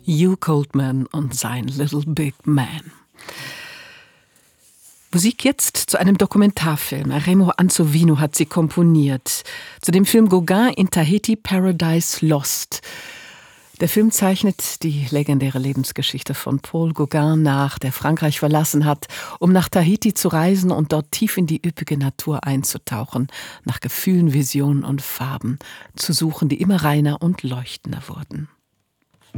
Hugh Coldman und sein Little Big Man. Musik jetzt zu einem Dokumentarfilm. Remo Anzovino hat sie komponiert. Zu dem Film Gauguin in Tahiti, Paradise Lost. Der Film zeichnet die legendäre Lebensgeschichte von Paul Gauguin nach, der Frankreich verlassen hat, um nach Tahiti zu reisen und dort tief in die üppige Natur einzutauchen, nach Gefühlen, Visionen und Farben zu suchen, die immer reiner und leuchtender wurden.